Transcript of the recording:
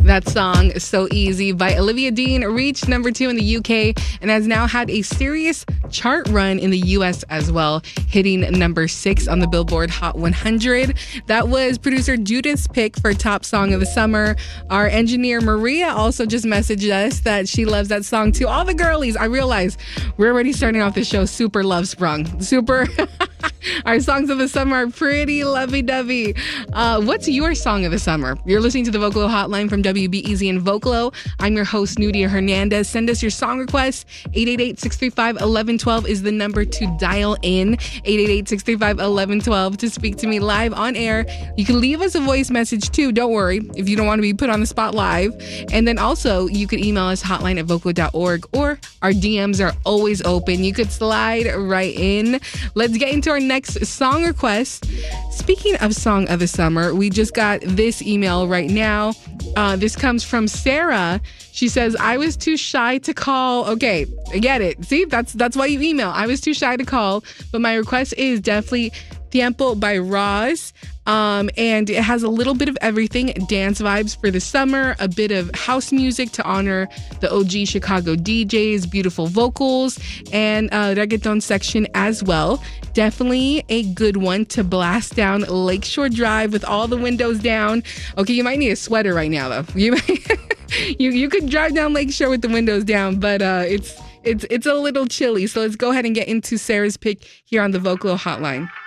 That song, So Easy, by Olivia Dean, reached number 2 in the UK and has now had a serious chart run in the US as well, hitting number 6 on the Billboard Hot 100. That was producer Judith's pick for Top Song of the Summer. Our engineer Maria also just messaged us that she loves that song too. All the girlies, I realize we're already starting off the show super love sprung. Super. Our songs of the summer are pretty lovey-dovey. What's your song of the summer? You're listening to the Vocalo Hotline from WBEZ in Vocalo. I'm your host, Nudia Hernandez. Send us your song requests. 888-635-1112 is the number to dial in. 888-635-1112 to speak to me live on air. You can leave us a voice message too. Don't worry if you don't want to be put on the spot live. And then also you could email us hotline@vocalo.org, or our DMs are always open. You could slide right in. Let's get into our next song request. Speaking of song of the summer, we just got this email right now. This comes from Sarah. She says, I was too shy to call. Okay, I get it. See, that's why you email. I was too shy to call, but my request is definitely Tiempo by Roz. And it has a little bit of everything. Dance vibes for the summer, a bit of house music to honor the OG Chicago DJs, beautiful vocals, and reggaeton section as well. Definitely a good one to blast down Lakeshore Drive with all the windows down. Okay, you might need a sweater right now though. You could drive down Lakeshore with the windows down, but it's a little chilly. So let's go ahead and get into Sarah's pick here on the Vocalo Hotline.